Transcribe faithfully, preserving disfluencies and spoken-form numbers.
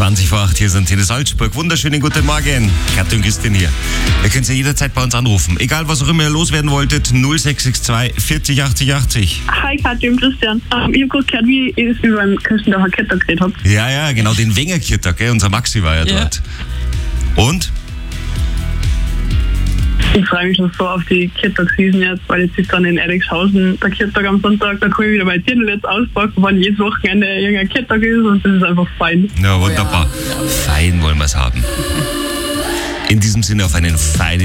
zwanzig vor acht, hier sind Tine Salzburg. Wunderschönen guten Morgen. Katja und Christian hier. Ihr könnt ja jederzeit bei uns anrufen. Egal, was auch immer ihr loswerden wolltet, null sechs sechs zwei vierzig achtzig achtzig. Hi Katja und Christian. Ähm, ich habe gerade gehört, wie ihr das über den Christian Kittag geredet habt. Ja, ja, genau, den Wenger Kittag, gell? Unser Maxi war ja, ja dort. Und? Ich freue mich schon so auf die Kittag-Season jetzt, weil jetzt ist dann in Erikshausen der Kittag am Sonntag, da kann ich wieder mein Dirndl jetzt auspacken, wann jedes Wochenende irgendein Kittag ist und das ist einfach fein. Ja, wunderbar. Oh ja. Fein wollen wir es haben. In diesem Sinne auf einen feinen